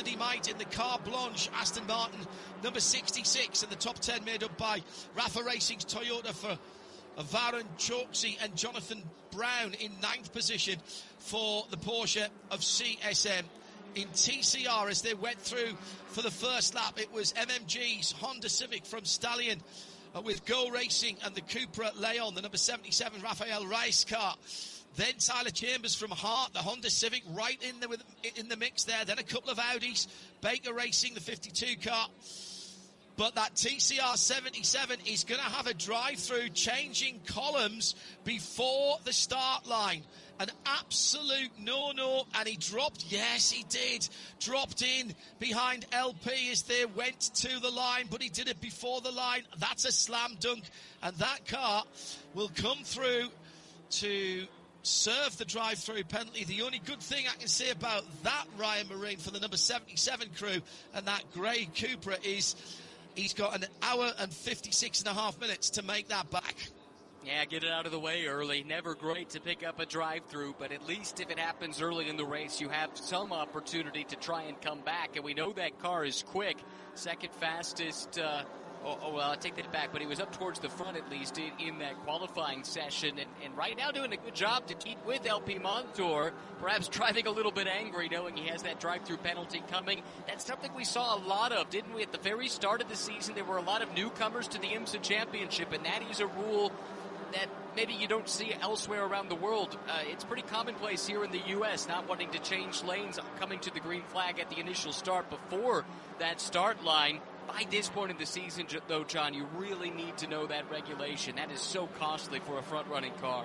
he might in the Carte Blanche Aston Martin number 66, and the top 10 made up by Rafa Racing's Toyota for Varun Chorksey and Jonathan Brown in 9th position for the Porsche of CSM. In TCR, as they went through for the first lap, it was MMG's Honda Civic from Stallion with Go Racing and the Cupra Leon, the number 77 Rafael Reyes car. Then Tyler Chambers from Hart, the Honda Civic, right in the mix there. Then a couple of Audis, Baker Racing, the 52 car. But that TCR 77 is going to have a drive-through, changing columns before the start line. An absolute no-no, and he dropped, yes he did, dropped in behind LP as they went to the line, but he did it before the line. That's a slam dunk, and that car will come through to serve the drive-through penalty. The only good thing I can say about that Ryan Marine for the number 77 crew and that grey Cupra is he's got an hour and 56 and a half minutes to make that back. Yeah, get it out of the way early. Never great to pick up a drive-through, but at least if it happens early in the race, you have some opportunity to try and come back. And we know that car is quick. Second fastest, well, I take that back, but he was up towards the front at least in that qualifying session. And right now doing a good job to keep with LP Montour, perhaps driving a little bit angry knowing he has that drive-through penalty coming. That's something we saw a lot of, didn't we? At the very start of the season, there were a lot of newcomers to the IMSA Championship, and that is a rule that maybe you don't see elsewhere around the world. It's pretty commonplace here in the U.S., not wanting to change lanes, coming to the green flag at the initial start before that start line. By this point in the season, though, John, you really need to know that regulation. That is so costly for a front-running car.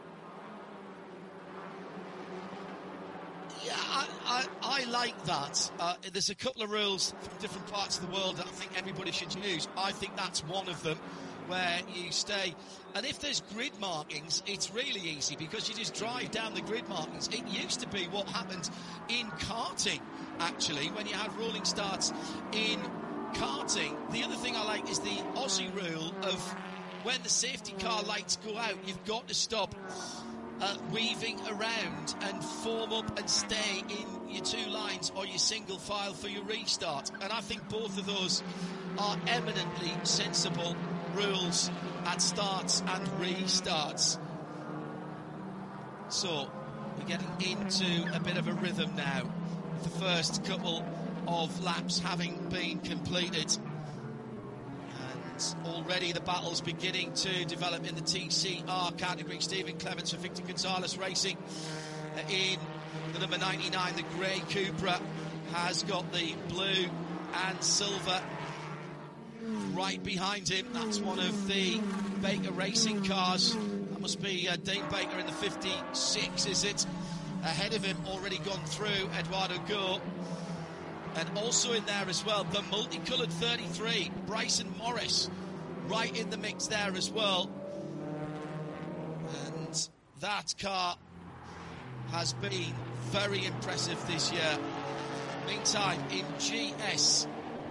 Yeah, I like that. There's a couple of rules from different parts of the world that I think everybody should use. I think that's one of them, where you stay. And if there's grid markings, it's really easy because you just drive down the grid markings. It used to be what happened in karting, actually, when you had rolling starts in karting. The other thing I like is the Aussie rule of when the safety car lights go out, you've got to stop weaving around and form up and stay in your two lines or your single file for your restart. And I think both of those are eminently sensible rules at starts and restarts. So we're getting into a bit of a rhythm now, with the first couple of laps having been completed, and already the battle's beginning to develop in the TCR category. Stephen Clements for Victor Gonzalez Racing in the number 99, the grey Cupra, has got the blue and silver right behind him. That's one of the Baker Racing cars. That must be Dane Baker in the 56, is it? Ahead of him, already gone through, Eduardo Go. And also in there as well, the multicoloured 33, Bryson Morris, right in the mix there as well. And that car has been very impressive this year. Meantime, in GS,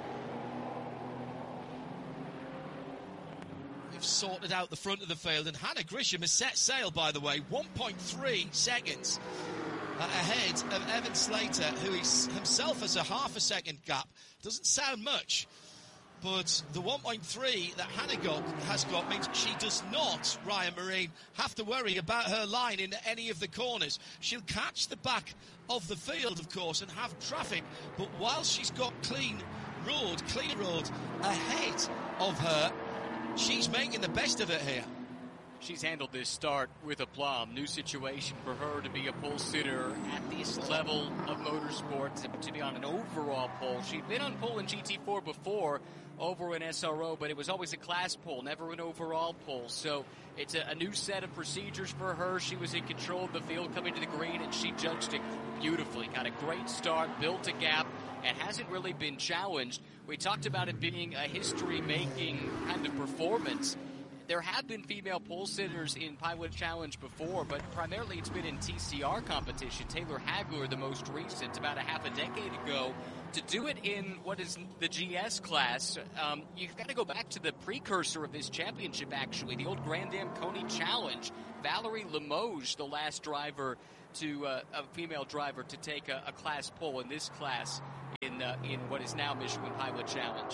we've sorted out the front of the field, and Hannah Grisham has set sail, by the way, 1.3 seconds ahead of Evan Slater, who is himself has a half a second gap. Doesn't sound much, but the 1.3 that Hannah has got means she does not, Ryan Marine, have to worry about her line in any of the corners. She'll catch the back of the field, of course, and have traffic, but while she's got clean road ahead of her, she's making the best of it here. She's handled this start with aplomb. New situation for her to be a pole sitter at this level of motorsports, to be on an overall pole. She'd been on pole in GT4 before over in SRO, but it was always a class pole, never an overall pole. So it's a new set of procedures for her. She was in control of the field coming to the green, and she judged it beautifully. Got a great start, built a gap, and hasn't really been challenged. We talked about it being a history-making kind of performance. There have been female pole sitters in Pinewood Challenge before, but primarily it's been in TCR competition. Taylor Hagler, the most recent, about a half a decade ago. To do it in what is the GS class, you've got to go back to the precursor of this championship, actually, the old Grand Am Coney Challenge. Valerie Limoges, the last driver to a female driver to take a class pole in this class in what is now Michelin Pilot Challenge.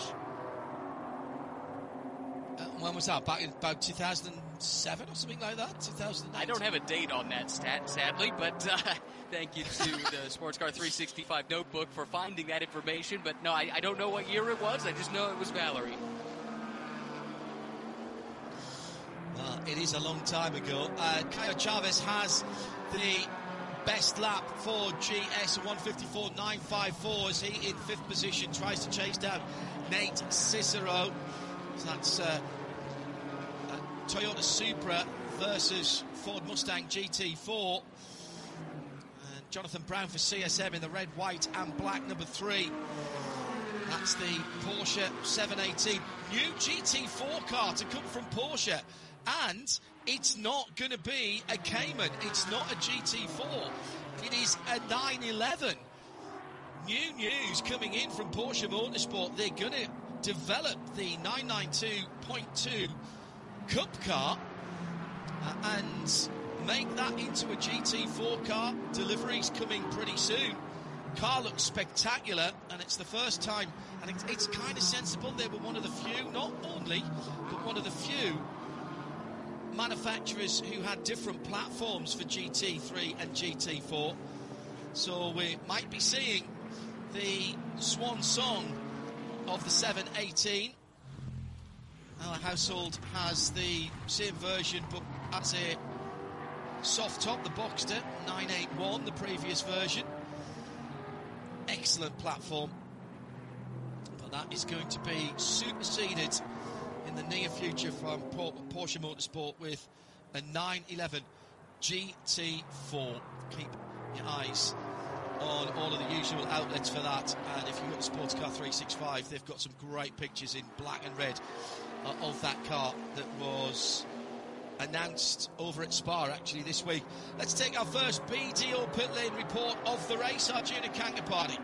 When was that? Back in about 2007 or something like that? 2008? I don't have a date on that stat, sadly, but thank you to the Sports Car 365 notebook for finding that information. But no, I don't know what year it was. I just know it was Valerie. Well, it is a long time ago. Caio Chavez has the best lap for GS, 154.954, as he in 5th position tries to chase down Nate Cicero. So that's Toyota Supra versus Ford Mustang GT4. And Jonathan Brown for CSM in the red, white and black, number 3. That's the Porsche 718. New GT4 car to come from Porsche. And it's not going to be a Cayman. It's not a GT4. It is a 911. New news coming in from Porsche Motorsport. They're going to develop the 992.2 Cup car and make that into a GT4 car. Deliveries coming pretty soon. Car looks spectacular, and it's the first time, and it's kind of sensible. They were one of the few, not only, but one of the few manufacturers who had different platforms for GT3 and GT4. So we might be seeing the swan song of the 718. Our household has the same version, but as a soft top, the Boxster 981, the previous version. Excellent platform, but that is going to be superseded in the near future from Porsche Motorsport with a 911 GT4. Keep your eyes on all of the usual outlets for that, and if you go to Sports Car 365, they've got some great pictures in black and red of that car that was announced over at Spa actually this week. Let's take our first BDO pit lane report of the race. Arjuna Kangaparty.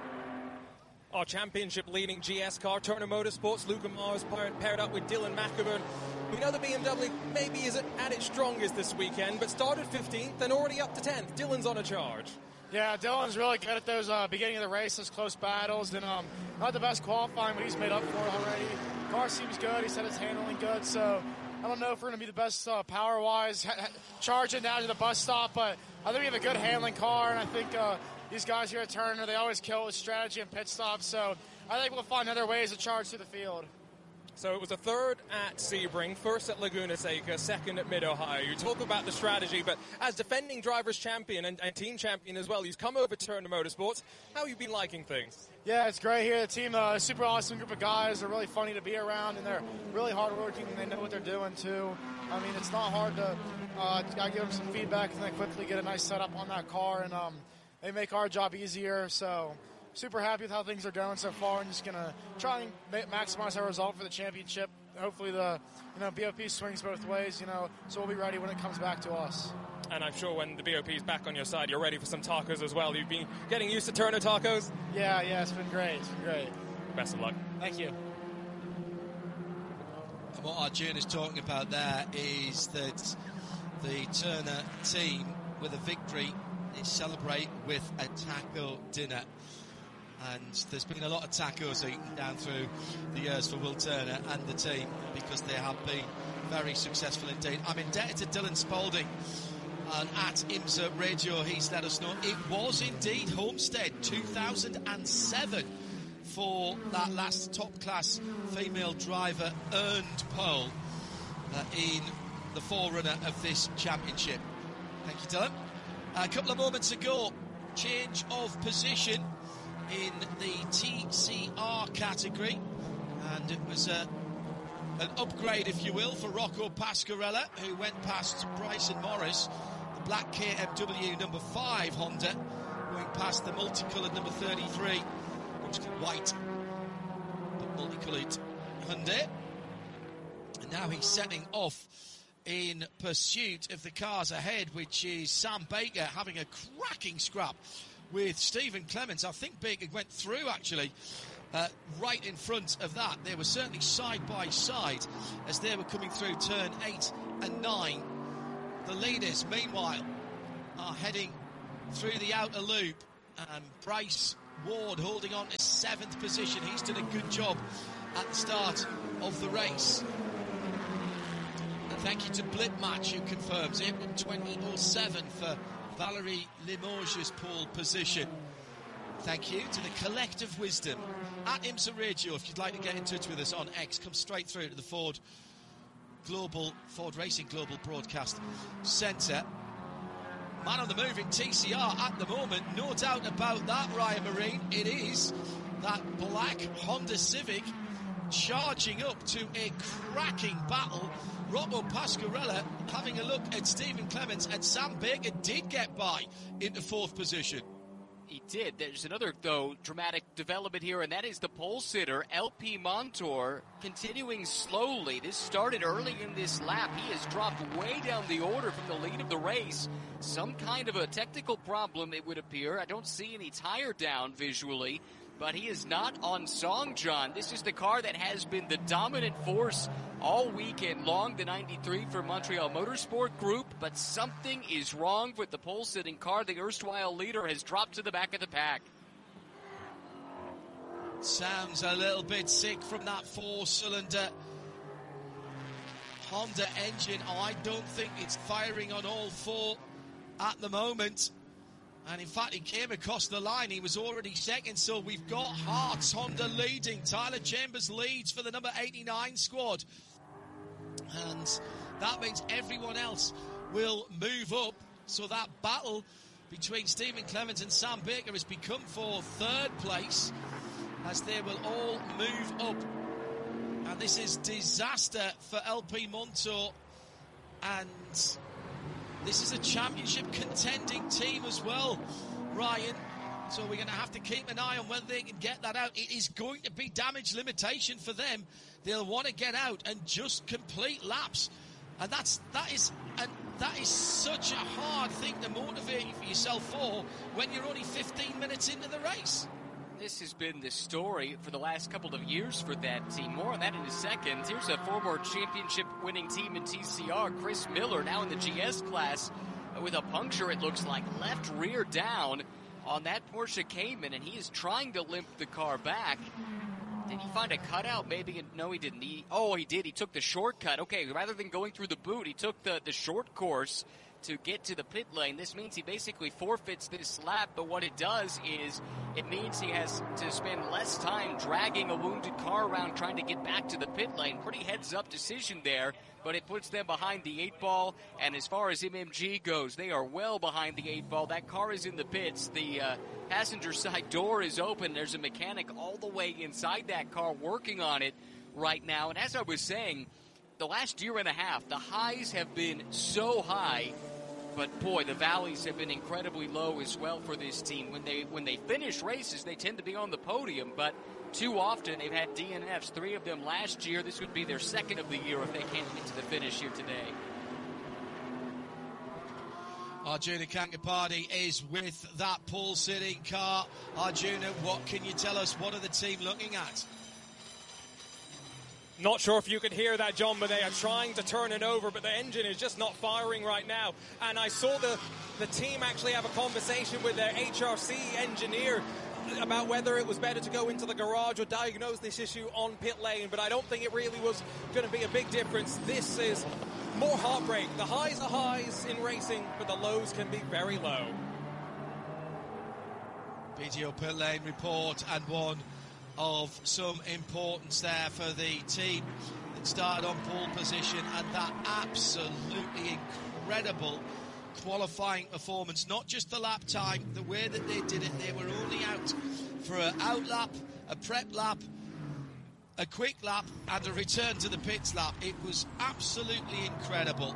Our championship-leading GS car, Turner Motorsports, Luca Mars paired up with Dylan McEwen. We know the BMW maybe isn't at its strongest this weekend, but started 15th and already up to 10th. Dylan's on a charge. Yeah, Dylan's really good at those beginning of the race, those close battles, and not the best qualifying, but he's made up for it already. Car seems good. He said it's handling good, so I don't know if we're going to be the best power-wise charging down to the bus stop, but I think we have a good handling car, and I think these guys here at Turner, they always kill with strategy and pit stops, so I think we'll find other ways to charge through the field. So it was a third at Sebring, first at Laguna Seca, second at Mid-Ohio. You talk about the strategy, but as defending drivers champion and team champion as well, you've come over to Turner Motorsports. How have you been liking things? Yeah, it's great here. The team, a super awesome group of guys. They're really funny to be around, and they're really hardworking, and they know what they're doing, too. I mean, it's not hard to I give them some feedback, and then quickly get a nice setup on that car, and they make our job easier, so super happy with how things are going so far, and just going to try and maximize our result for the championship. Hopefully the BOP swings both ways, so we'll be ready when it comes back to us. And I'm sure when the BOP is back on your side, you're ready for some tacos as well. You've been getting used to Turner tacos? Yeah, it's been great. It's been great. Best of luck. Thank you. And what Arjun is talking about there is that the Turner team, with a victory, they celebrate with a taco dinner. And there's been a lot of tacos eaten down through the years for Will Turner and the team, because they have been very successful indeed. I'm indebted to Dylan Spalding, and at IMSA Radio he's let us know it was indeed Homestead 2007 for that last top class female driver earned pole in the forerunner of this championship. Thank you, Dylan. A couple of moments ago, change of position in the TCR category, and it was an upgrade, if you will, for Rocco Pasquarella, who went past Bryson Morris, the black KMW number 5 Honda, going past the multicoloured number 33, which is white but multicoloured Hyundai. And now he's setting off in pursuit of the cars ahead, which is Sam Baker having a cracking scrap with Stephen Clements. I think Baker went through actually right in front of that. They were certainly side by side as they were coming through turn 8 and 9. The leaders, meanwhile, are heading through the outer loop. Bryce Ward holding on to 7th position. He's done a good job at the start of the race. And thank you to Blip Match, who confirms it. 20.07 for Valerie Limoges' pole position. Thank you to the Collective Wisdom at IMSA Radio. If you'd like to get in touch with us on X, come straight through to the Ford Racing Global Broadcast Centre. Man on the move in TCR at the moment, no doubt about that, Ryan Marine. It is that black Honda Civic charging up to a cracking battle. Rocco Pasquarella having a look at Stephen Clements, and Sam Baker did get by into 4th position. He did. There's another, though, dramatic development here, and that is the pole sitter, LP Montour, continuing slowly. This started early in this lap. He has dropped way down the order from the lead of the race. Some kind of a technical problem, it would appear. I don't see any tire down visually, but he is not on song, John. This is the car that has been the dominant force all weekend long, the 93 for Montreal Motorsport Group, but something is wrong with the pole-sitting car. The erstwhile leader has dropped to the back of the pack. Sounds a little bit sick from that 4-cylinder Honda engine. I don't think it's firing on all 4 at the moment. And in fact, he came across the line. He was already second. So we've got Hearts Honda leading. Tyler Chambers leads for the number 89 squad. And that means everyone else will move up. So that battle between Stephen Clements and Sam Baker has become for 3rd place, as they will all move up. And this is disaster for LP Montour. And this is a championship contending team as well, Ryan. So we're going to have to keep an eye on whether they can get that out. It is going to be damage limitation for them. They'll want to get out and just complete laps. And that is such a hard thing to motivate yourself for when you're only 15 minutes into the race. This has been the story for the last couple of years for that team. More on that in a second. Here's a former championship-winning team in TCR, Chris Miller, now in the GS class with a puncture, it looks like, left rear down on that Porsche Cayman, and he is trying to limp the car back. Did he find a cutout? Maybe. No, he didn't. He did. He took the shortcut. Okay, rather than going through the boot, he took the short course to get to the pit lane. This means he basically forfeits this lap, but what it does is it means he has to spend less time dragging a wounded car around trying to get back to the pit lane. Pretty heads-up decision there, but it puts them behind the 8 ball, and as far as MMG goes, they are well behind the 8 ball. That car is in the pits. The passenger side door is open. There's a mechanic all the way inside that car working on it right now, and as I was saying, the last year and a half, the highs have been so high, but boy, the valleys have been incredibly low as well for this team. When they finish races, they tend to be on the podium, but too often they've had DNFs, 3 of them last year. This would be their 2nd of the year if they can't get to the finish here today. Arjuna Kankapati is with that pole-sitting car. Arjuna, what can you tell us? What are the team looking at? Not sure if you could hear that, John, but they are trying to turn it over, but the engine is just not firing right now. And I saw the team actually have a conversation with their HRC engineer about whether it was better to go into the garage or diagnose this issue on pit lane, but I don't think it really was going to be a big difference. This is more heartbreak. The highs are highs in racing, but the lows can be very low. BTO pit lane report, and one of some importance there for the team that started on pole position, and that absolutely incredible qualifying performance. Not just the lap time, the way that they did it. They were only out for an out lap, a prep lap, a quick lap, and a return to the pits lap. It was absolutely incredible,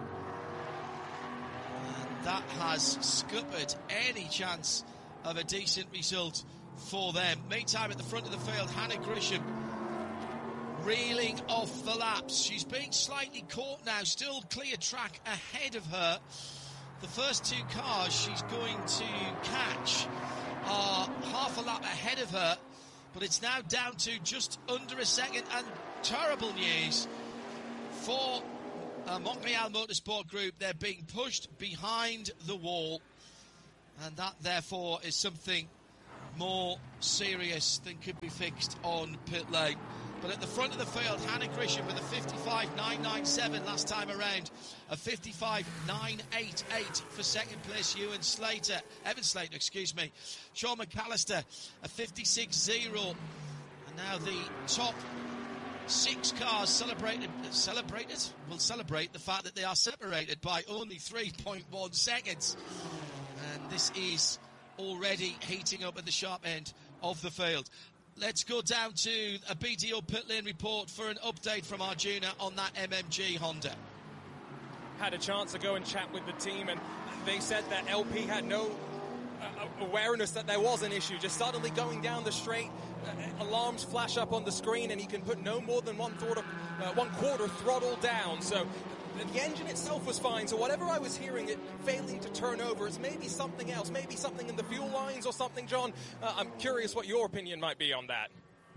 and that has scuppered any chance of a decent result for them. Meantime, at the front of the field, Hannah Grisham reeling off the laps. She's being slightly caught now, still clear track ahead of her. The first 2 cars she's going to catch are half a lap ahead of her, but it's now down to just under a second, and terrible news for Montreal Motorsport Group. They're being pushed behind the wall, and that therefore is something more serious than could be fixed on pit lane. But at the front of the field, Hannah Grisham with a 55.997 last time around, a 55.988 for second place. Evan Slater, Sean McAllister, a 56.0. And now the top 6 cars will celebrate the fact that they are separated by only 3.1 seconds. And this is already heating up at the sharp end of the field. Let's go down to a BDO pit lane report for an update from Arjuna on that MMG Honda. Had a chance to go and chat with the team, and they said that LP had no awareness that there was an issue. Just suddenly going down the straight, alarms flash up on the screen, and he can put no more than one quarter throttle down. So the engine itself was fine. So whatever I was hearing it failing to turn over, it's maybe something else, maybe something in the fuel lines or something, John. I'm curious what your opinion might be on that.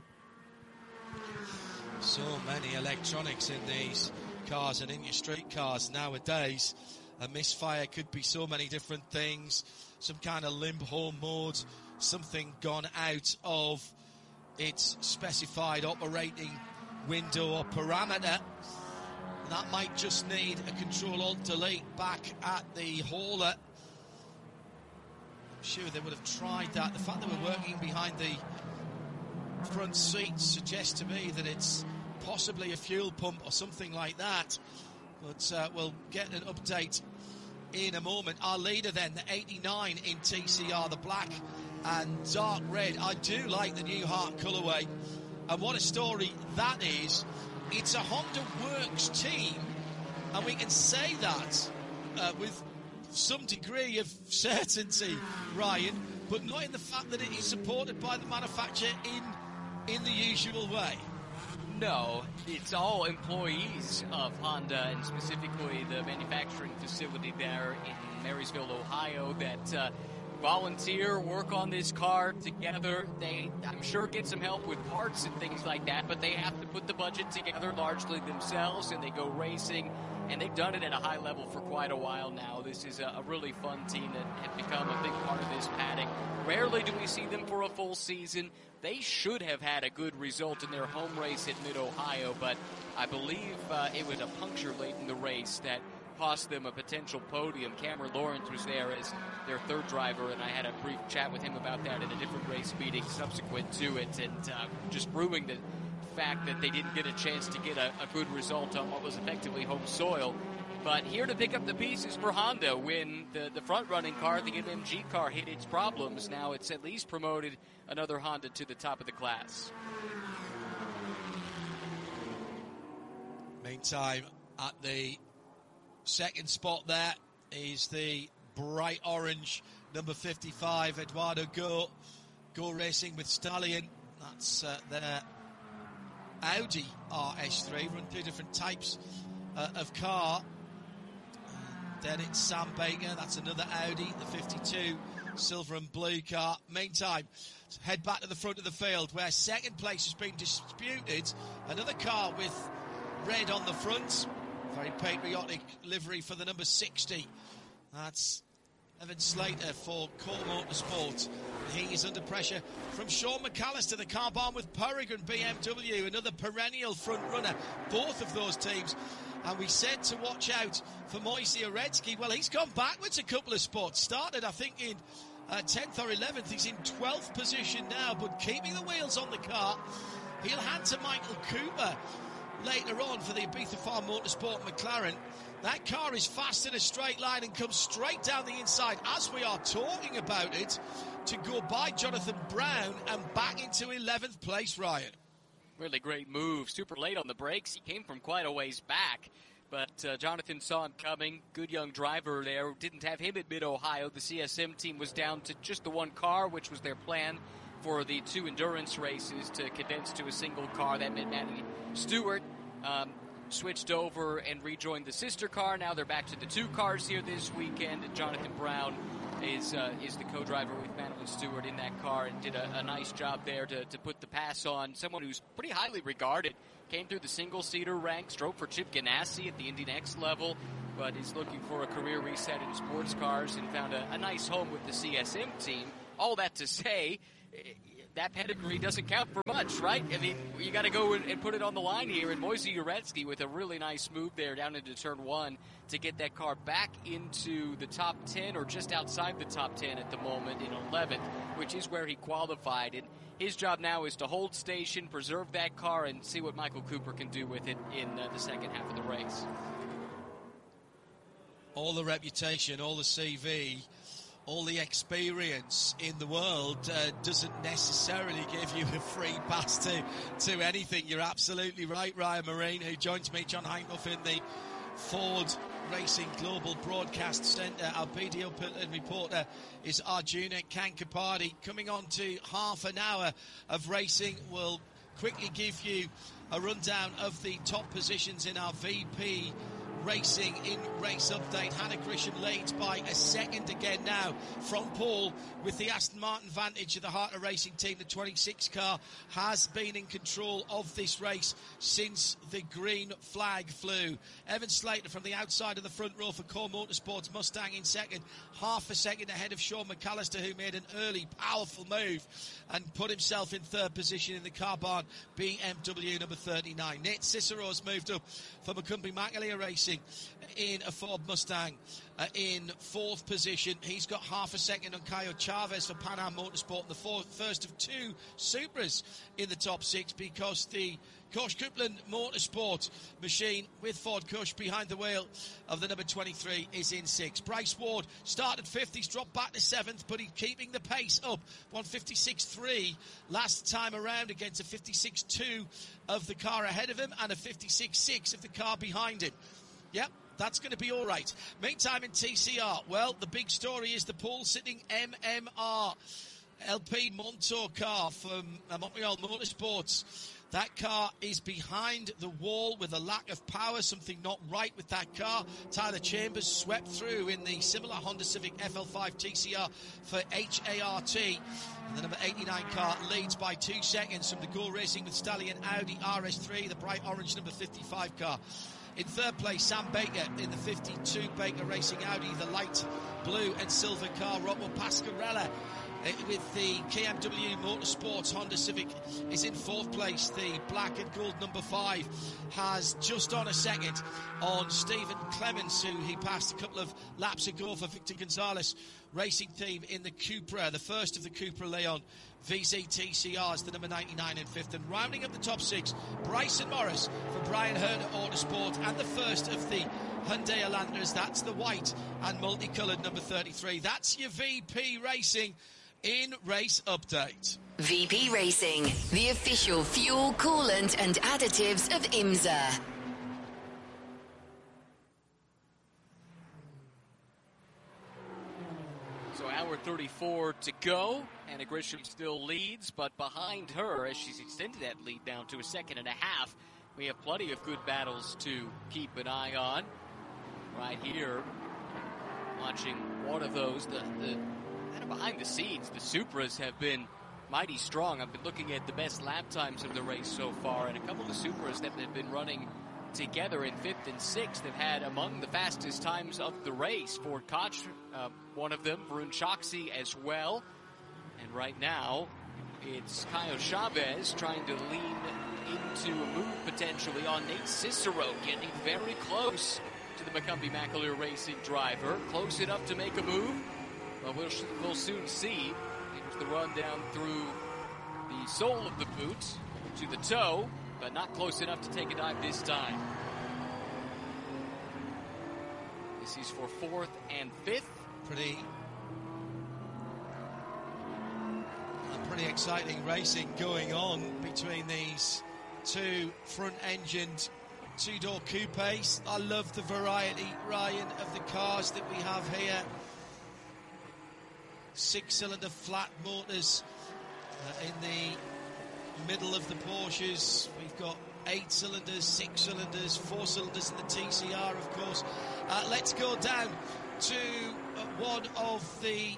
So many electronics in these cars and in your street cars nowadays. A misfire could be so many different things. Some kind of limp home mode, something gone out of its specified operating window or parameter. That might just need a Control-Alt-Delete back at the hauler. I'm sure they would have tried that. The fact that we're working behind the front seat suggests to me that it's possibly a fuel pump or something like that. But we'll get an update in a moment. Our leader then, the 89 in TCR, the black and dark red. I do like the new Hart colourway. And what a story that is. It's a Honda Works team, and we can say that with some degree of certainty, Ryan, but not in the fact that it is supported by the manufacturer in the usual way. No, it's all employees of Honda, and specifically the manufacturing facility there in Marysville, Ohio, that volunteer, work on this car together. They, I'm sure, get some help with parts and things like that, but they have to put the budget together largely themselves, and they go racing, and they've done it at a high level for quite a while now. This is a really fun team that have become a big part of this paddock. Rarely do we see them for a full season. They should have had a good result in their home race at Mid-Ohio, but I believe it was a puncture late in the race that cost them a potential podium. Cameron Lawrence was there as their third driver, and I had a brief chat with him about that at a different race meeting subsequent to it, and just proving the fact that they didn't get a chance to get a good result on what was effectively home soil. But here to pick up the pieces for Honda when the front-running car, the MMG car, hit its problems. Now it's at least promoted another Honda to the top of the class. Meantime, at the second spot there is the bright orange number 55, Eduardo Go Racing with Stallion. That's their Audi RS3, run 2 different types of car. Then it's Sam Baker, that's another Audi, the 52 silver and blue car. Meantime, head back to the front of the field where second place has been disputed. Another car with red on the front. Very patriotic livery for the number 60. That's Evan Slater for Core Motorsport. He is under pressure from Sean McAllister, the car bomb with Peregrine BMW, another perennial front runner, both of those teams. And we said to watch out for Moise Uretsky. Well, he's gone backwards a couple of spots. Started, I think, in 10th or 11th. He's in 12th position now, but keeping the wheels on the car. He'll hand to Michael Cooper later on for the Ibiza Farm Motorsport McLaren. That car is fast in a straight line and comes straight down the inside as we are talking about it to go by Jonathan Brown and back into 11th place, Ryan. Really great move. Super late on the brakes. He came from quite a ways back, but Jonathan saw him coming. Good young driver there. Didn't have him at Mid-Ohio. The CSM team was down to just the one car, which was their plan for the 2 endurance races to condense to a single car. That meant Maddie Stewart switched over and rejoined the sister car. Now they're back to the 2 cars here this weekend, and Jonathan Brown is the co-driver with Madeline Stewart in that car and did a nice job there to put the pass on someone who's pretty highly regarded. Came through the single-seater ranks, drove for Chip Ganassi at the Indy Next level, but is looking for a career reset in sports cars and found a nice home with the CSM team. All that to say, that pedigree doesn't count for much, right? I mean, you got to go and put it on the line here. And Moisey Uretsky with a really nice move there down into turn 1 to get that car back into the top 10 or just outside the top 10 at the moment in 11th, which is where he qualified. And his job now is to hold station, preserve that car, and see what Michael Cooper can do with it in the second half of the race. All the reputation, all the CV, all the experience in the world doesn't necessarily give you a free pass to anything. You're absolutely right, Ryan Marine, who joins me, John Heinkelf, in the Ford Racing Global Broadcast Centre. Our BDO reporter is Arjuna Kankapati. Coming on to half an hour of racing, we'll quickly give you a rundown of the top positions in our VP Racing in race update. Hannah Grisham leads by a second again now from Paul with the Aston Martin Vantage of the Harter Racing team. The 26 car has been in control of this race since the green flag flew. Evan Slater from the outside of the front row for Core Motorsports Mustang in second, half a second ahead of Sean McAllister, who made an early powerful move and put himself in third position in the car barn BMW number 39. Nate Cicero's moved up for Macumbi McAleer Racing in a Ford Mustang in fourth position. He's got half a second on Caio Chavez for Pan Am Motorsport, the first of two Supras in the top six, because the Kosh Coupland Motorsport machine with Ford Kush behind the wheel of the number 23 is in sixth. Bryce Ward started fifth. He's dropped back to seventh, but he's keeping the pace up. 156.3 last time around against a 56.2 of the car ahead of him and a 56.6 of the car behind him. Yep, that's going to be all right. Meantime in TCR, well, the big story is the pole-sitting MMR LP Montour car from Montreal Motorsports. That car is behind the wall with a lack of power, something not right with that car. Tyler Chambers swept through in the similar Honda Civic FL5 TCR for HART. And the number 89 car leads by 2 seconds from the Go Racing with Stallion Audi RS3, the bright orange number 55 car. In third place, Sam Baker in the 52 Baker Racing Audi, the light blue and silver car. Rocco Pasquarella with the KMW Motorsports Honda Civic is in fourth place. The black and gold number 5 has just on a second on Stephen Clements, who he passed a couple of laps ago for Victor Gonzalez Racing Team in the Cupra, the first of the Cupra Leon VZ TCRs, the number 99 in fifth. And rounding up the top six, Bryson Morris for Brian Herder Autosport, and the first of the Hyundai Elanders, that's the white and multicoloured number 33. That's your VP Racing in race update. VP Racing, the official fuel, coolant and additives of IMSA. So hour 34 to go. Anna Grisham still leads, but behind her, as she's extended that lead down to a second and a half, we have plenty of good battles to keep an eye on. Right here, watching one of those, the kind of behind the scenes, the Supras have been mighty strong. I've been looking at the best lap times of the race so far, and a couple of the Supras that have been running together in fifth and sixth have had among the fastest times of the race. Ford Koch, one of them, Varun Choksi as well. And right now, it's Caio Chavez trying to lean into a move potentially on Nate Cicero, getting very close to the Macumbi McAleer Racing driver. Close enough to make a move. Well, we'll soon see. Here's the run down through the sole of the boot to the toe, but not close enough to take a dive this time. This is for fourth and fifth. Pretty exciting racing going on between these two front-engined two-door coupes. I love the variety, Ryan, of the cars that we have here. 6-cylinder flat motors in the middle of the Porsches. We've got 8 cylinders, 6 cylinders, 4 cylinders in the TCR, of course. Let's go down to one of the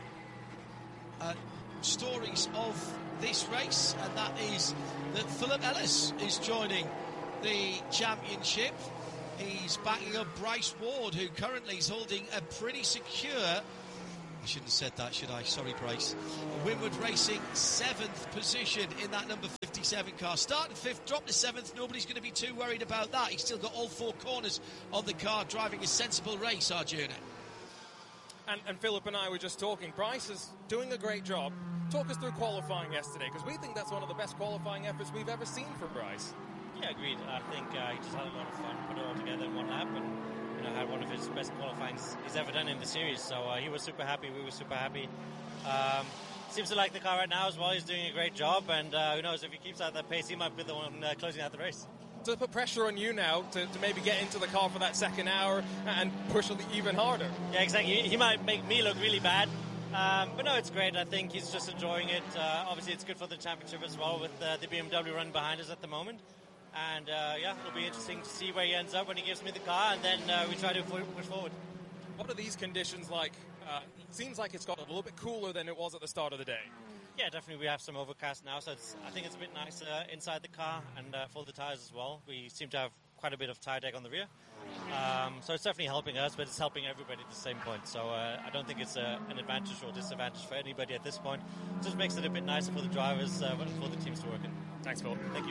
stories of this race, and that is that Philip Ellis is joining the championship. He's backing up Bryce Ward, who currently is holding a pretty secure I shouldn't have said that, should I? Sorry, Bryce. Winward Racing, 7th position in that number 57 car. Started 5th, dropped to 7th. Nobody's going to be too worried about that. He's still got all 4 corners on the car, driving a sensible race, Arjuna. And Philip and I were just talking. Bryce is doing a great job. Talk us through qualifying yesterday, because we think that's one of the best qualifying efforts we've ever seen from Bryce. Yeah, agreed. I think he just had a lot of fun, put it all together in one lap, and had one of his best qualifyings he's ever done in the series. So he was super happy. We were super happy. Seems to like the car right now as well. He's doing a great job, and who knows, if he keeps out that pace, he might be the one closing out the race. To put pressure on you now to maybe get into the car for that second hour and push even harder. Yeah, exactly. He might make me look really bad. But no, it's great. I think he's just enjoying it. Obviously, it's good for the championship as well, with the BMW run behind us at the moment. And it'll be interesting to see where he ends up when he gives me the car, and then we try to push forward. What are these conditions like? It seems like it's got a little bit cooler than it was at the start of the day. Yeah, definitely. We have some overcast now, so I think it's a bit nicer inside the car, and for the tyres as well. We seem to have quite a bit of tyre deck on the rear. So it's definitely helping us, but it's helping everybody at the same point. So I don't think it's an advantage or disadvantage for anybody at this point. It just makes it a bit nicer for the drivers and for the teams to work in. Thanks, Phil. Thank you.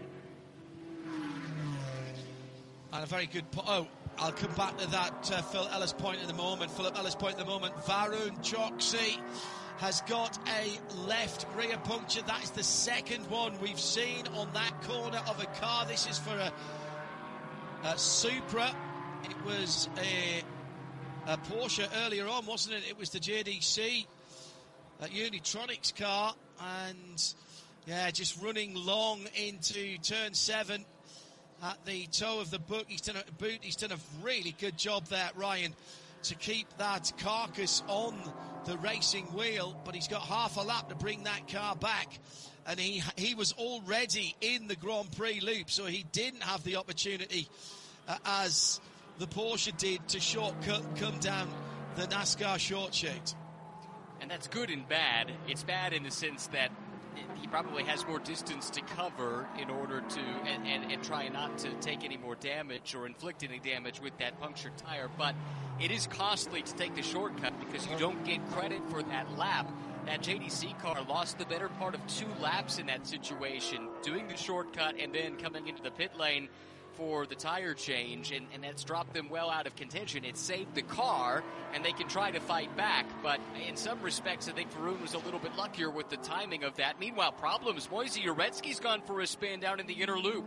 And a very good... I'll come back to that Phil Ellis point in a moment. Philip Ellis point in a moment. Varun Choksi has got a left rear puncture. That is the second one we've seen on that corner of a car. This is for a Supra. It was a Porsche earlier on, wasn't it? It was the JDC Unitronics car. And, yeah, just running long into turn 7. At the toe of the boot, he's done a really good job there, Ryan, to keep that carcass on the racing wheel, but he's got half a lap to bring that car back, and he was already in the Grand Prix loop, so he didn't have the opportunity, as the Porsche did, to shortcut come down the NASCAR short sheet. And that's good and bad. It's bad in the sense that he probably has more distance to cover in order to and try not to take any more damage or inflict any damage with that punctured tire. But it is costly to take the shortcut because you don't get credit for that lap. That JDC car lost the better part of 2 laps in that situation, doing the shortcut and then coming into the pit lane for the tire change, and that's dropped them well out of contention. It saved the car, and they can try to fight back, but in some respects, I think Varun was a little bit luckier with the timing of that. Meanwhile, problems. Moisey Uretsky's gone for a spin down in the inner loop.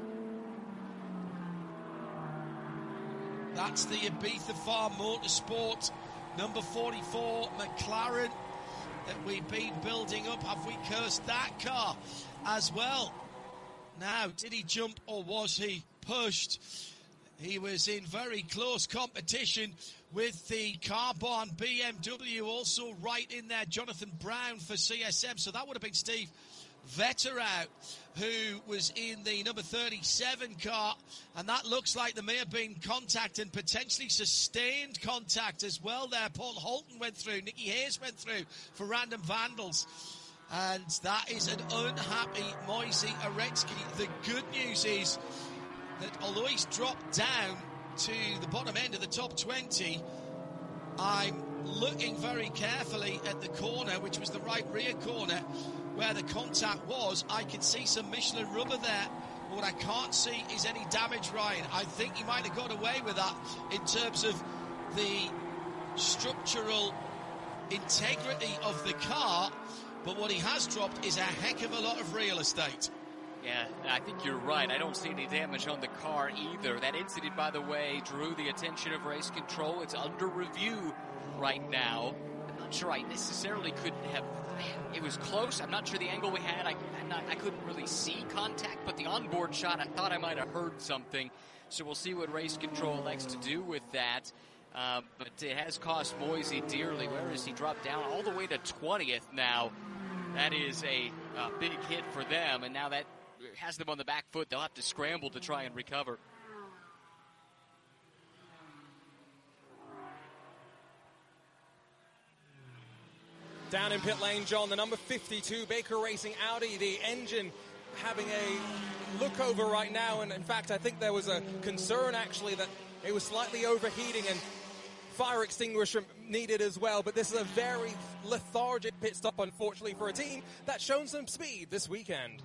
That's the Ibiza Farm Motorsport number 44 McLaren that we've been building up. Have we cursed that car as well? Now, did he jump or was he pushed? He was in very close competition with the Carbon BMW, also right in there, Jonathan Brown for CSM. So that would have been Steve Vetter out, who was in the number 37 car. And that looks like there may have been contact and potentially sustained contact as well there. Paul Holton went through, Nicky Hayes went through for Random Vandals. And that is an unhappy Moisey Uretsky. The good news is that although he's dropped down to the bottom end of the top 20, I'm looking very carefully at the corner, which was the right rear corner, where the contact was. I can see some Michelin rubber there. But what I can't see is any damage, Ryan. I think he might have got away with that in terms of the structural integrity of the car. But what he has dropped is a heck of a lot of real estate. Yeah, I think you're right. I don't see any damage on the car either. That incident, by the way, drew the attention of race control. It's under review right now. I'm not sure I necessarily couldn't have... It was close. I'm not sure the angle we had. I couldn't really see contact, but the onboard shot, I thought I might have heard something. So we'll see what race control likes to do with that. But it has cost Moisey dearly. Where is he? Dropped down all the way to 20th now. That is a big hit for them, and now that has them on the back foot. They'll have to scramble to try and recover. Down in pit lane, John, the number 52 Baker Racing Audi, the engine having a look over right now, and in fact I think there was a concern actually that it was slightly overheating, and fire extinguisher needed as well, but this is a very lethargic pit stop, unfortunately, for a team that's shown some speed this weekend.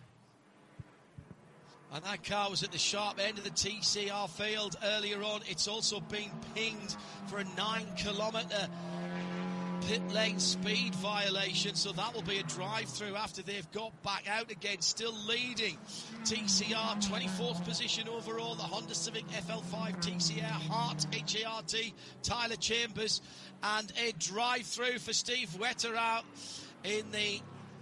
And that car was at the sharp end of the TCR field earlier on. It's also been pinged for a 9-kilometre pit lane speed violation, so that will be a drive-through after they've got back out again. Still leading TCR, 24th position overall, the Honda Civic FL5 TCR, Hart, HART, Tyler Chambers, and a drive-through for Steve Wetterau in the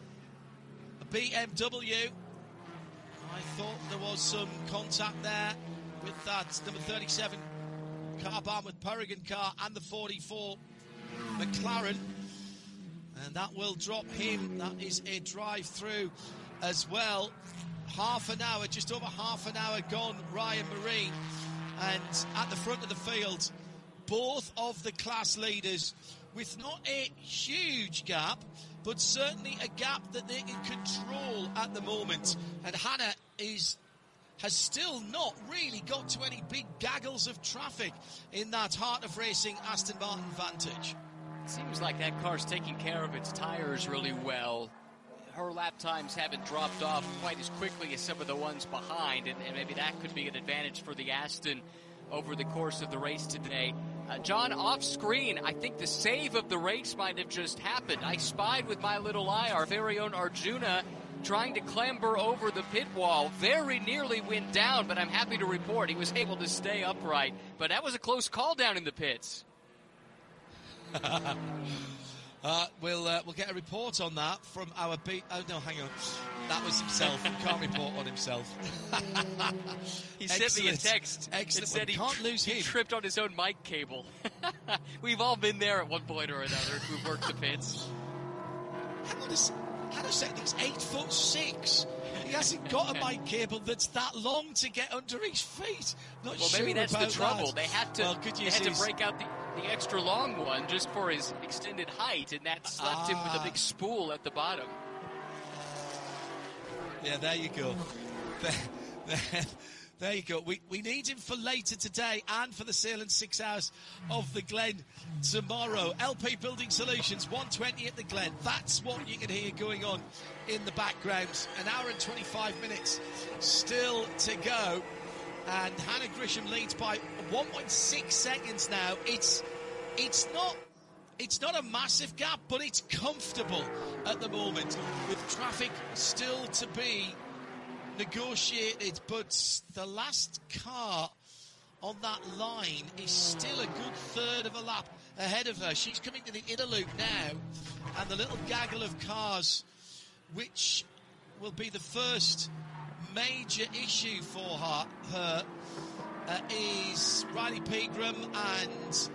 BMW. I thought there was some contact there with that number 37 car bomb with Peregrine car and the 44 McLaren, and that will drop him. That is a drive-through as well. Half an hour, just over half an hour gone, Ryan Marine, and at the front of the field, both of the class leaders with not a huge gap, but certainly a gap that they can control at the moment. And Hannah has still not really got to any big gaggles of traffic in that Heart of Racing Aston Martin Vantage. Seems like that car's taking care of its tires really well. Her lap times haven't dropped off quite as quickly as some of the ones behind, and maybe that could be an advantage for the Aston over the course of the race today. John, off screen, I think the save of the race might have just happened. I spied with my little eye our very own Arjuna trying to clamber over the pit wall. Very nearly went down, but I'm happy to report he was able to stay upright. But that was a close call down in the pits. We'll get a report on that from our oh no, hang on, that was himself. He can't report on himself. He sent me a text. Excellent. Said he can't lose him. He tripped on his own mic cable. We've all been there at one point or another if we've worked the pits. Hang on a second, he's 8'6". He hasn't got a mic cable that's that long to get under his feet. Not well, sure maybe that's about the trouble. That. They had to break out the extra long one just for his extended height, and that's left him with a big spool at the bottom. Yeah, there you go. There you go. We need him for later today and for the Sale and 6 Hours of the Glen tomorrow. LP Building Solutions, 120 at the Glen. That's what you can hear going on in the background. An hour and 25 minutes still to go. And Hannah Grisham leads by 1.6 seconds now. It's not a massive gap, but it's comfortable at the moment with traffic still to be negotiated, but the last car on that line is still a good third of a lap ahead of her. She's coming to the inner loop now, and the little gaggle of cars, which will be the first major issue for her is Riley Pegram and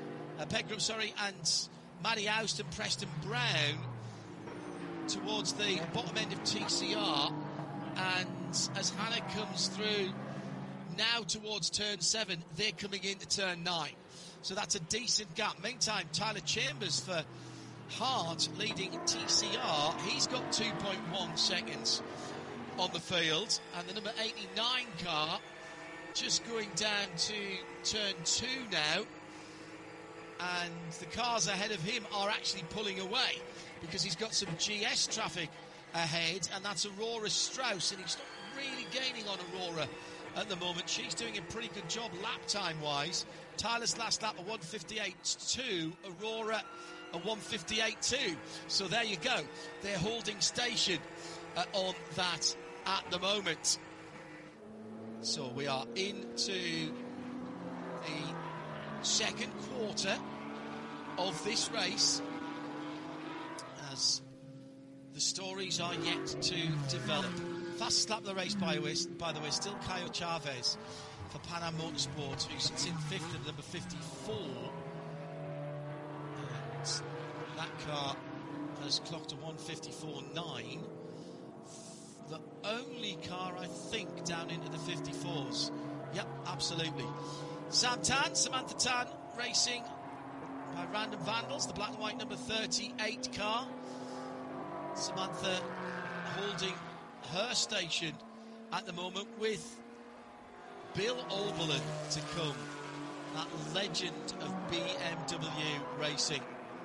Maddie Oust and Preston Brown towards the bottom end of TCR. And as Hannah comes through now towards turn 7, they're coming into turn 9. So that's a decent gap. Meantime, Tyler Chambers for Hart leading TCR. He's got 2.1 seconds on the field. And the number 89 car just going down to turn 2 now. And the cars ahead of him are actually pulling away because he's got some GS traffic ahead, and that's Aurora Strauss, and he's not really gaining on Aurora at the moment. She's doing a pretty good job lap time wise. Tyler's last lap a 1:58.2, Aurora a 1:58.2. So there you go, they're holding station on that at the moment. So we are into the second quarter of this race as the stories are yet to develop. Fastest lap of the race, by the way, still Caio Chavez for Pan Am Motorsport, who sits in 5th at number 54. And that car has clocked a 1:54.9. The only car, I think, down into the 54s. Yep, absolutely. Sam Tan, Samantha Tan, racing by Random Vandals, the black and white number 38 car. Samantha holding her station at the moment with Bill Oberlin to come that legend of BMW racing.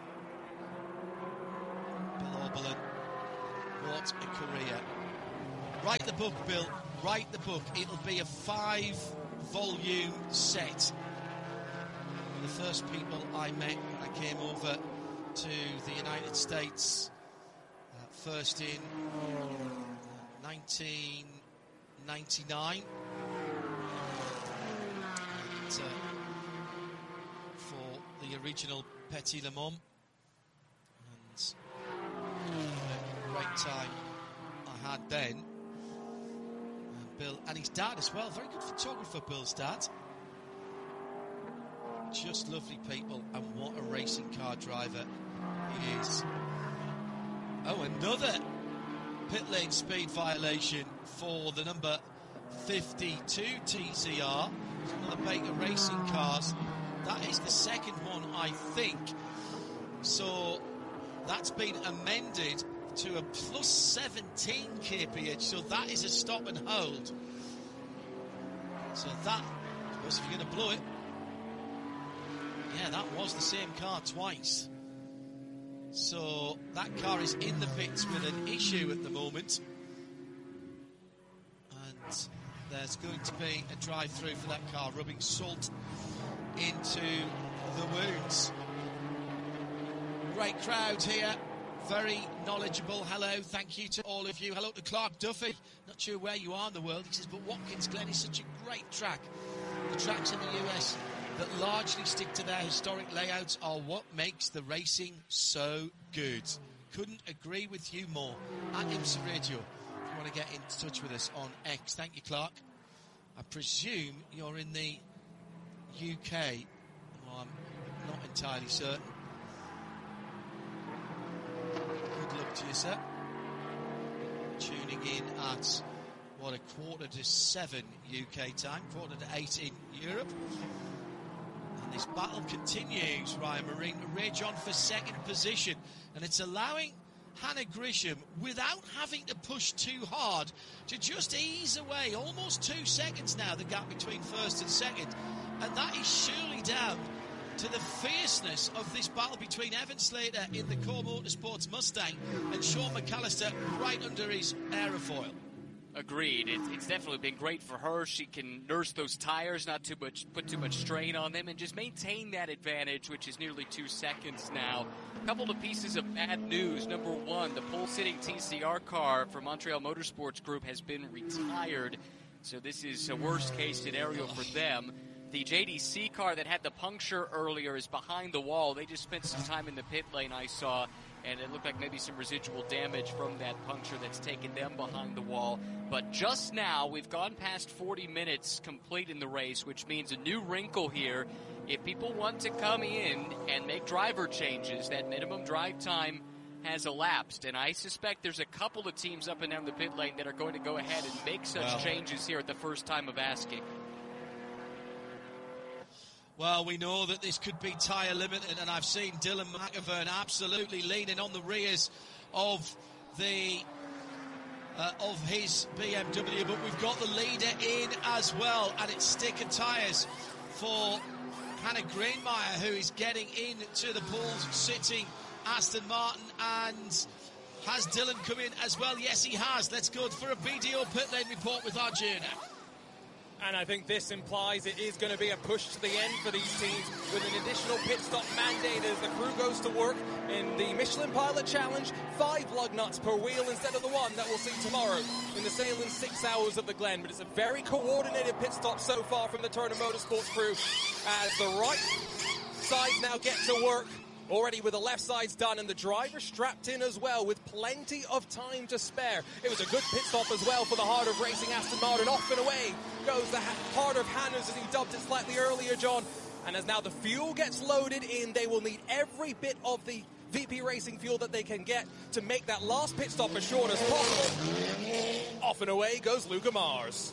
Bill Auberlen, what a career. Write the book, Bill, write the book. It'll be a 5-volume set. The first people I met when I came over to the United States, first in 1999, and, for the original Petit Le Mans, and a great time I had then. And Bill and his dad as well, very good photographer, Bill's dad. Just lovely people, and what a racing car driver he is. Oh, another pit lane speed violation for the number 52 TCR. Another Baker Racing cars. That is the second one, I think. So that's been amended to a plus 17 kph. So that is a stop and hold. So that, I suppose if you're going to blow it, yeah, that was the same car twice. So that car is in the pits with an issue at the moment. And there's going to be a drive-through for that car, rubbing salt into the wounds. Great crowd here. Very knowledgeable. Hello, thank you to all of you. Hello to Clark Duffy. Not sure where you are in the world. He says, but Watkins Glen is such a great track. The tracks in the US that largely stick to their historic layouts are what makes the racing so good. Couldn't agree with you more. At IMSA Radio, if you want to get in touch with us on X. Thank you, Clark. I presume you're in the UK. Well, I'm not entirely certain. Good luck to you, sir. Tuning in at, what, 6:45 UK time, 7:45 in Europe. And this battle continues, Ryan Marine. Rage on for second position, and it's allowing Hannah Grisham, without having to push too hard, to just ease away almost 2 seconds now, the gap between first and second. And that is surely down to the fierceness of this battle between Evan Slater in the Core Motorsports Mustang and Sean McAllister right under his aerofoil. Agreed. It's definitely been great for her. She can nurse those tires, not put too much strain on them, and just maintain that advantage, which is nearly 2 seconds now. A couple of pieces of bad news. Number one, the pole-sitting TCR car for Montreal Motorsports Group has been retired, so this is a worst-case scenario for them. The JDC car that had the puncture earlier is behind the wall. They just spent some time in the pit lane, I saw, and it looked like maybe some residual damage from that puncture that's taken them behind the wall. But just now, we've gone past 40 minutes complete in the race, which means a new wrinkle here. If people want to come in and make driver changes, that minimum drive time has elapsed. And I suspect there's a couple of teams up and down the pit lane that are going to go ahead and make such changes here at the first time of asking. Well, we know that this could be tyre limited, and I've seen Dylan McIvern absolutely leaning on the rears of the of his BMW, but we've got the leader in as well, and it's sticker tyres for Hannah Greenmeyer, who is getting into the pole sitting Aston Martin. And has Dylan come in as well? Yes, he has. Let's go for a BDO pit lane report with Arjuna. And I think this implies it is going to be a push to the end for these teams, with an additional pit stop mandate as the crew goes to work in the Michelin Pilot Challenge. 5 lug nuts per wheel instead of the one that we'll see tomorrow in the Sailing 6 Hours of the Glen. But it's a very coordinated pit stop so far from the Turner Motorsports crew, as the right side now get to work. Already with the left sides done, and the driver strapped in as well with plenty of time to spare. It was a good pit stop as well for the Heart of Racing Aston Martin. Off and away goes the Heart of Hannah's, as he dubbed it slightly earlier, John. And as now the fuel gets loaded in, they will need every bit of the VP Racing fuel that they can get to make that last pit stop as short as possible. Off and away goes Luca Mars.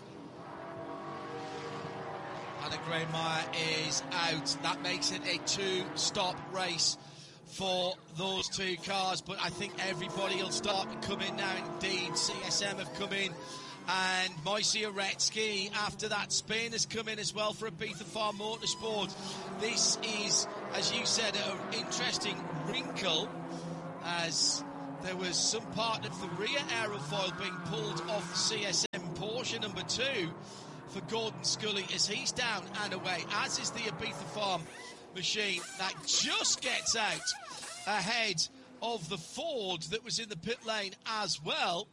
Hannah Greenmeyer is out. That makes it a 2-stop race for those 2 cars, but I think everybody will start to come in now. Indeed, CSM have come in And Moisey Uretsky, after that spin, has come in as well for Ibiza Farm Motorsport. This is, as you said, an interesting wrinkle, as there was some part of the rear aerofoil being pulled off the CSM Porsche number 2 for Gordon Scully, as he's down and away, as is the Ibiza Farm machine that just gets out ahead of the Ford that was in the pit lane as well.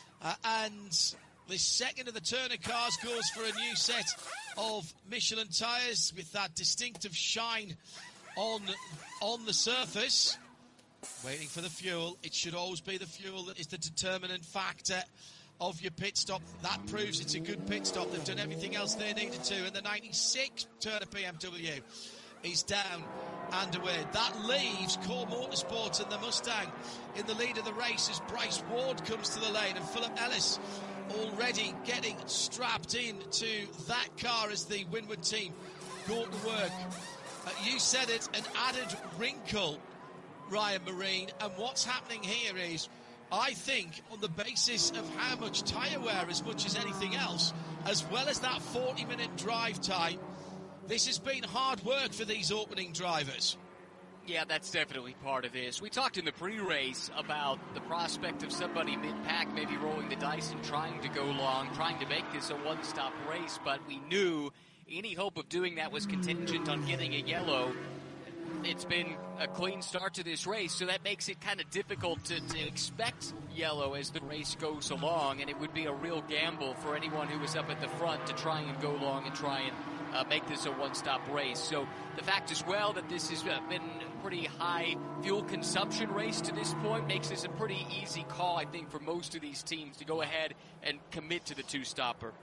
And the second of the Turner cars goes for a new set of Michelin tyres with that distinctive shine on the surface. Waiting for the fuel. It should always be the fuel that is the determinant factor of your pit stop. That proves it's a good pit stop. They've done everything else they needed to. And the 96 Turner BMW is down and away. That leaves Core Motorsports and the Mustang in the lead of the race as Bryce Ward comes to the lane, and Philip Ellis already getting strapped in to that car as the Winward team go to work. You said it, an added wrinkle, Ryan Marine, and what's happening here is, I think, on the basis of how much tyre wear as much as anything else, as well as that 40-minute drive time, this has been hard work for these opening drivers. Yeah, that's definitely part of this. We talked in the pre-race about the prospect of somebody mid-pack maybe rolling the dice and trying to go long, trying to make this a one-stop race, but we knew any hope of doing that was contingent on getting a yellow. It's been a clean start to this race, so that makes it kind of difficult to expect yellow as the race goes along, and it would be a real gamble for anyone who was up at the front to try and go long and try and make this a one-stop race. So the fact as well that this has been a pretty high fuel consumption race to this point makes this a pretty easy call, I think, for most of these teams to go ahead and commit to the two-stopper.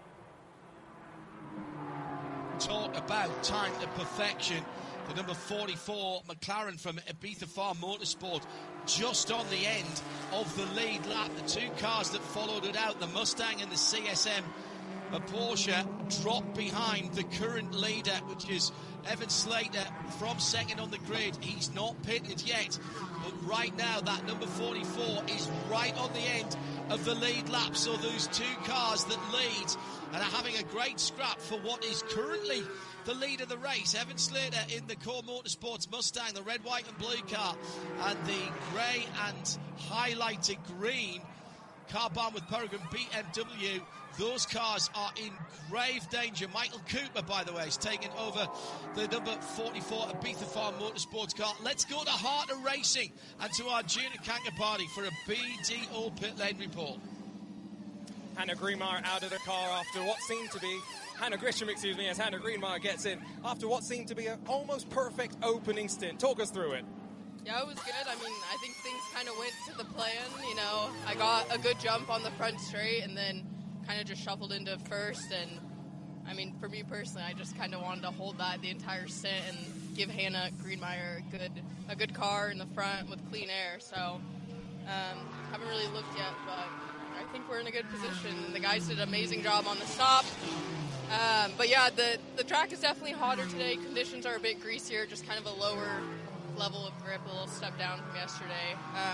Talk about time to perfection. The number 44 McLaren from Ibiza Farm Motorsport just on the end of the lead lap. The two cars that followed it out, the Mustang and the CSM, a Porsche, dropped behind the current leader, which is Evan Slater from second on the grid. He's not pitted yet, but right now that number 44 is right on the end of the lead lap. So those two cars that lead and are having a great scrap for what is currently the lead of the race. Evan Slater in the Core Motorsports Mustang, the red, white and blue car, and the grey and highlighted green Carbon with Peregrine BMW. Those cars are in grave danger. Michael Cooper, by the way, is taking over the number 44 Ibiza Farm Motorsports car. Let's go to Heart of Racing and to our Gina Kankaparty for a BDO pit lane report. Hannah Greenmeyer out of the car after what seemed to be Hannah Grisham, as Hannah Greenmeyer gets in after what seemed to be an almost perfect opening stint. Talk us through it. Yeah, it was good. I mean, I think things kind of went to the plan. You know, I got a good jump on the front straight and then kind of just shuffled into first. And I mean, for me personally, I just kind of wanted to hold that the entire stint and give Hannah Greenmeyer a good car in the front with clean air. So haven't really looked yet, but I think we're in a good position. The guys did an amazing job on the stop. But yeah, the track is definitely hotter today. Conditions are a bit greasier, just kind of a lower level of grip, a little step down from yesterday.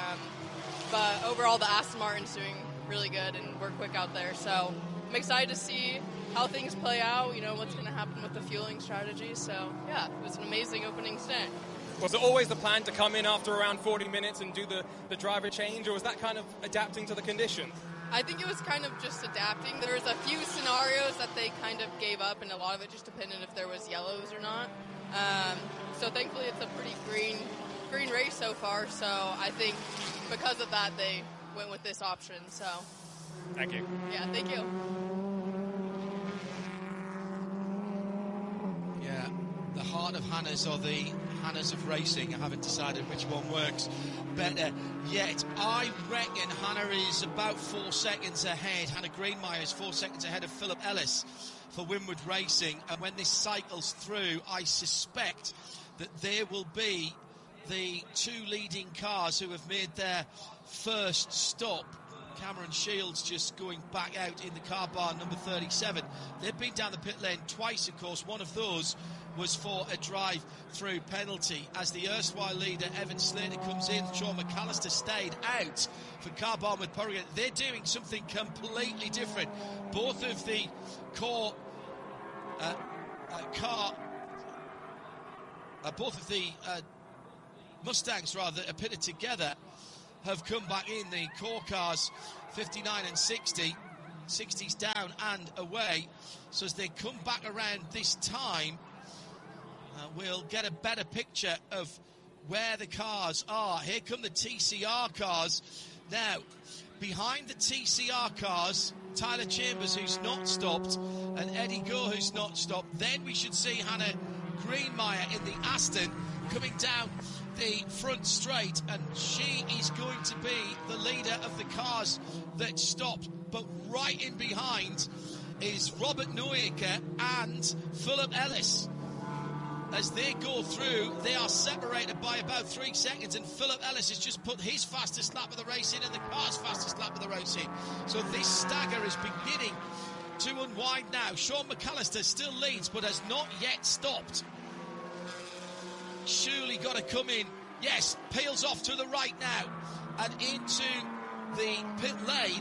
But overall, the Aston Martin's doing really good, and we're quick out there. So I'm excited to see how things play out, you know, what's going to happen with the fueling strategy. So yeah, it was an amazing opening stint. Was it always the plan to come in after around 40 minutes and do the driver change, or was that kind of adapting to the conditions? I think it was kind of just adapting. There was a few scenarios that they kind of gave up, and a lot of it just depended if there was yellows or not. So thankfully it's a pretty green race so far. So I think because of that they went with this option. So thank you. Yeah, thank you. Yeah, the heart of Hannah's or the Hannah's of racing. I haven't decided which one works better yet. I reckon Hannah is about 4 seconds ahead. Hannah Greenmeyer is 4 seconds ahead of Philip Ellis for Winward Racing. And when this cycles through, I suspect that there will be the two leading cars who have made their first stop Cameron Shields just going back out in the car barn, number 37. They've been down the pit lane twice, of course. One of those was for a drive-through penalty. As the erstwhile leader, Evan Slater, comes in, Sean McAllister stayed out for car barn with Peregrine. They're doing something completely different. Both of the core both of the Mustangs, rather, that are pitted together, have come back in. The core cars, 59 and 60, 60's down and away. So as they come back around this time, we'll get a better picture of where the cars are. Here come the TCR cars. Now, behind the TCR cars, Tyler Chambers, who's not stopped, and Eddie Gore, who's not stopped. Then we should see Hannah Greenmeyer in the Aston coming down the front straight, and she is going to be the leader of the cars that stopped. But right in behind is Robert Neuiker and Philip Ellis. As they go through, they are separated by about 3 seconds, and Philip Ellis has just put his fastest lap of the race in and the car's fastest lap of the race in. So this stagger is beginning to unwind now. Sean McAllister still leads, but has not yet stopped. Surely got to come in. Yes, peels off to the right now and into the pit lane.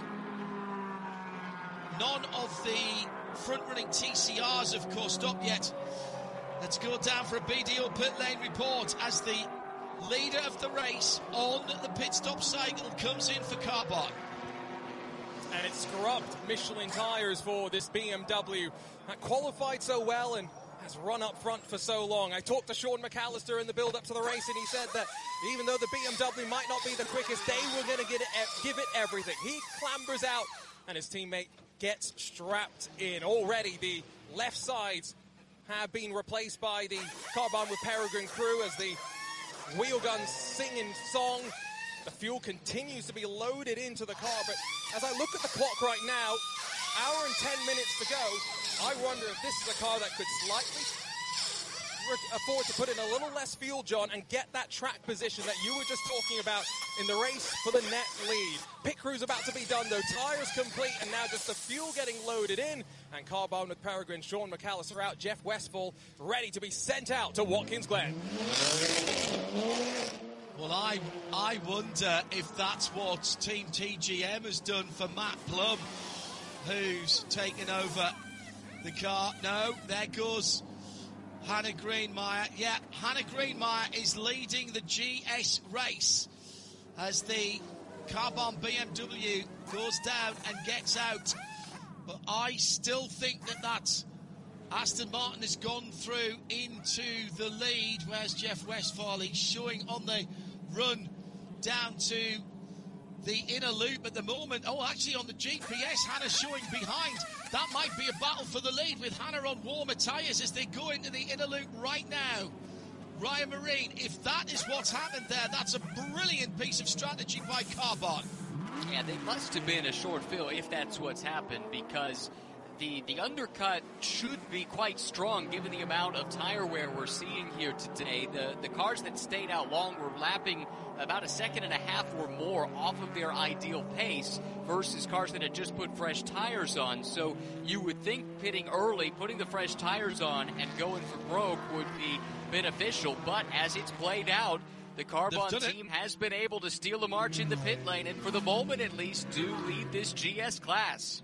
None of the front-running TCRs, of course, stopped yet. Let's go down for a BDO pit lane report as the leader of the race on the pit stop cycle comes in for car barn. And it's scrubbed Michelin tyres for this BMW that qualified so well and has run up front for so long. I talked to Sean McAllister in the build-up to the race, and he said that even though the BMW might not be the quickest, they were going to give it everything. He clambers out, and his teammate gets strapped in. Already, the left sides have been replaced by the car barn with Peregrine crew as the wheel guns sing in song. The fuel continues to be loaded into the car, but as I look at the clock right now, hour and 10 minutes to go, I wonder if this is a car that could slightly afford to put in a little less fuel, John, and get that track position that you were just talking about in the race for the net lead. Pit crew's about to be done, though. Tyres complete, and now just the fuel getting loaded in. And car barn with Peregrine, Sean McAllister out, Jeff Westphal ready to be sent out to Watkins Glen. Well, I wonder if that's what Team TGM has done for Matt Plum, who's taken over the car. No, there goes Hannah Greenmeyer. Yeah, Hannah Greenmeyer is leading the GS race as the car barn BMW goes down and gets out. But I still think that Aston Martin has gone through into the lead. Where's Jeff Westphal? He's showing on the run down to the inner loop at the moment. Oh, actually on the GPS, Hannah's showing behind. That might be a battle for the lead with Hannah on warmer tyres as they go into the inner loop right now. Ryan Marine, if that is what's happened there, that's a brilliant piece of strategy by car barn. Yeah, they must have been a short fill if that's what's happened, because the undercut should be quite strong given the amount of tire wear we're seeing here today. The cars that stayed out long were lapping about 1.5 seconds or more off of their ideal pace versus cars that had just put fresh tires on. So you would think pitting early, putting the fresh tires on and going for broke would be beneficial, but as it's played out, the car barn team has been able to steal the march in the pit lane, and for the moment at least do lead this GS class.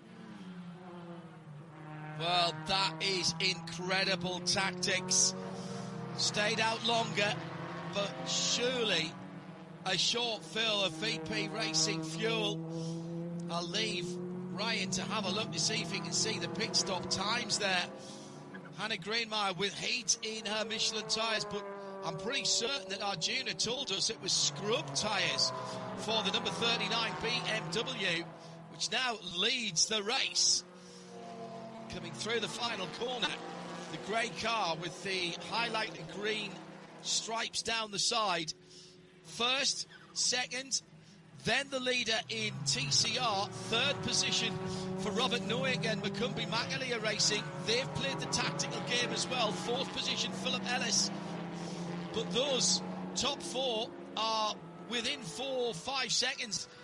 Well, that is incredible tactics. Stayed out longer, but surely a short fill of VP Racing fuel. I'll leave Ryan to have a look to see if he can see the pit stop times there. Hannah Greenmeyer with heat in her Michelin tyres, but I'm pretty certain that Arjuna told us it was scrub tyres for the number 39 BMW, which now leads the race. Coming through the final corner, the grey car with the highlighted green stripes down the side. First, second, then the leader in TCR. Third position for Robert Neuick and Macumbi Magalia Racing. They've played the tactical game as well. Fourth position, Philip Ellis. But those top four are within 4 or 5 seconds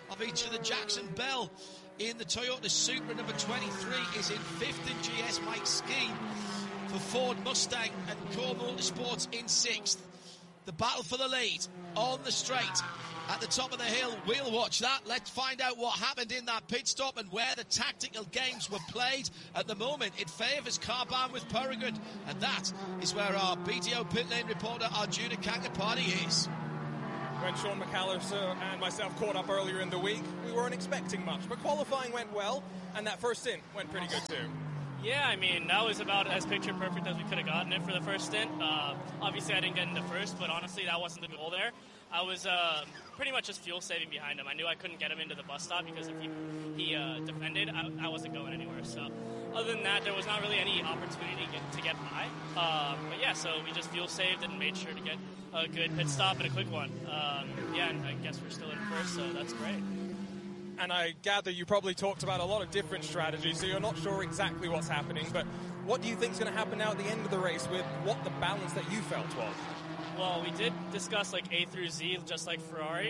of each other. Jackson Bell in the Toyota Supra, number 23, is in 5th in GS. Mike Skeen for Ford Mustang and Core Motorsports in 6th. The battle for the lead on the straight at the top of the hill. We'll watch that. Let's find out what happened in that pit stop and where the tactical games were played. At the moment, it favours Carbahn with Peregrine, and that is where our BTO pit lane reporter Arjuna Kangapati is. When Sean McAllister and myself caught up earlier in the week, we weren't expecting much, but qualifying went well, and that first stint went pretty good too. Yeah, I mean, that was about as picture perfect as we could have gotten it for the first stint. Obviously, I didn't get into first, but honestly, that wasn't the goal there. I was pretty much just fuel saving behind him. I knew I couldn't get him into the bus stop because if he defended, I wasn't going anywhere. So other than that, there was not really any opportunity to get by. But yeah, so we just fuel saved and made sure to get a good pit stop and a quick one. Yeah, and I guess we're still in first, so that's great. And I gather you probably talked about a lot of different strategies, so you're not sure exactly what's happening. But what do you think is going to happen now at the end of the race with what the balance that you felt was? Well, we did discuss like A through Z, just like Ferrari.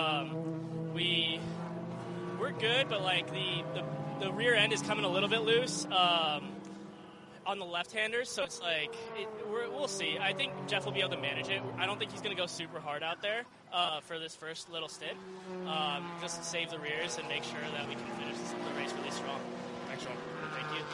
We're good, but like the rear end is coming a little bit loose on the left-handers, so it's like we'll see. I think Jeff will be able to manage it. I don't think he's going to go super hard out there for this first little stint. Just to save the rears and make sure that we can finish the race really strong. Thanks, Sean. Thank you.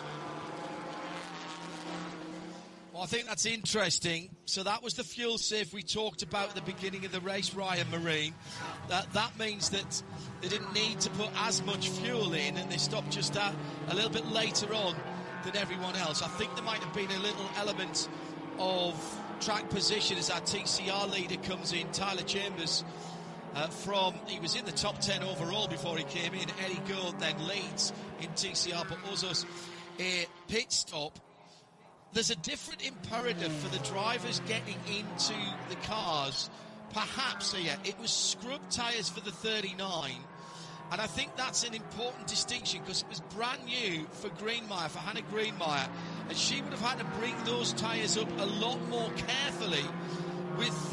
Well, I think that's interesting. So that was the fuel save we talked about at the beginning of the race, Ryan Marine. That means that they didn't need to put as much fuel in, and they stopped just a little bit later on than everyone else. I think there might have been a little element of track position as our TCR leader comes in, Tyler Chambers. He was in the top 10 overall before he came in. Eddie Gould then leads in TCR, but Uzo's a pit stop. There's a different imperative for the drivers getting into the cars. Perhaps here, it was scrub tyres for the 39, and I think that's an important distinction because it was brand new for Greenmeyer, for Hannah Greenmeyer, and she would have had to bring those tyres up a lot more carefully with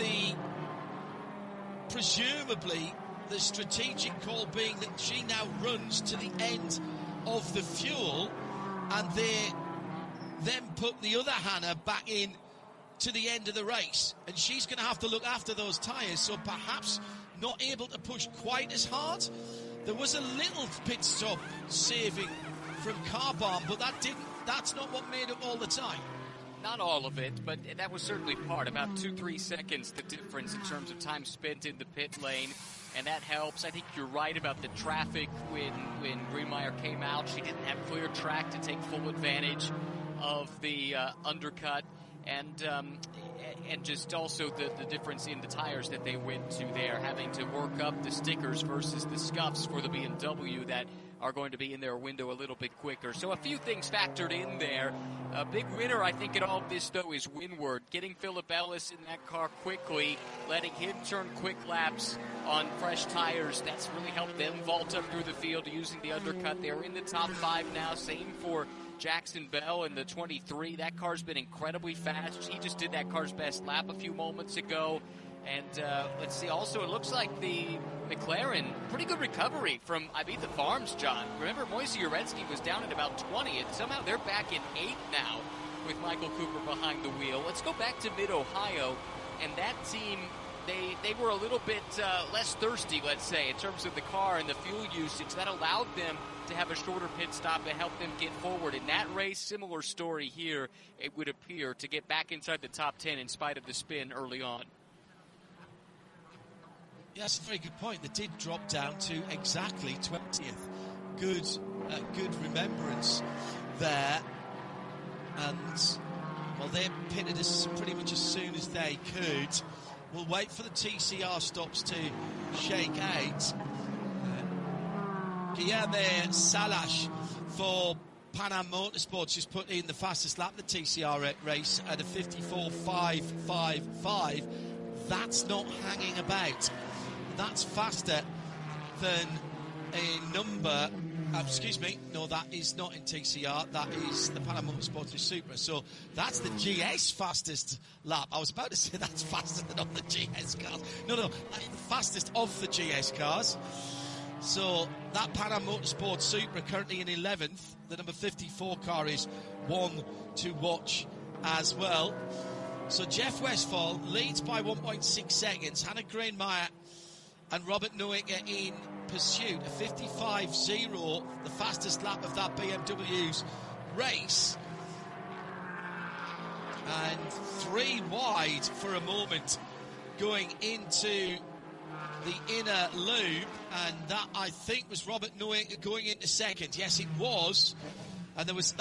presumably the strategic call being that she now runs to the end of the fuel, and they then put the other Hannah back in to the end of the race, and she's going to have to look after those tyres, so perhaps not able to push quite as hard. There was a little pit stop saving from Carbahn, but that's not what made it all the time. Not all of it, but that was certainly part. About 2-3 seconds the difference in terms of time spent in the pit lane, and that helps. I think you're right about the traffic when Greenmeyer came out. She didn't have clear track to take full advantage of the undercut, and just also the difference in the tires that they went to there, having to work up the stickers versus the scuffs for the BMW that are going to be in their window a little bit quicker. So a few things factored in there. A big winner, I think, in all of this, though, is Winward. Getting Philip Ellis in that car quickly, letting him turn quick laps on fresh tires. That's really helped them vault up through the field using the undercut. They're in the top 5 now. Same for Jackson Bell in the 23. That car's been incredibly fast. He just did that car's best lap a few moments ago. And let's see, also it looks like the McLaren, pretty good recovery from the Farms, John. Remember, Moisey Uretsky was down at about 20, and somehow they're back in 8th now with Michael Cooper behind the wheel. Let's go back to Mid-Ohio, and that team, they were a little bit less thirsty, let's say, in terms of the car and the fuel usage. That allowed them to have a shorter pit stop and help them get forward. In that race, similar story here, it would appear, to get back inside the top 10 in spite of the spin early on. Yeah, that's a very good point. They did drop down to exactly 20th. Good remembrance there. And, well, they pitted us pretty much as soon as they could. We'll wait for the TCR stops to shake out. Guilherme Salas for Pan Am Motorsports just put in the fastest lap of the TCR race at a 54.555. That's not hanging about. That's faster than a number. No, that is not in TCR. That is the Pan Am Motorsports Supra. So that's the GS fastest lap. I was about to say that's faster than all the GS cars. No, that is the fastest of the GS cars. So that Pan Am Motorsport Supra currently in 11th. The number 54 car is one to watch as well. So Jeff Westphal leads by 1.6 seconds. Hannah Greenmeyer and Robert Nowicker in pursuit. A 55.0, the fastest lap of that BMW's race. And 3 wide for a moment going into the inner loop, and that I think was Robert Nowicker going into second. Yes, it was, and there was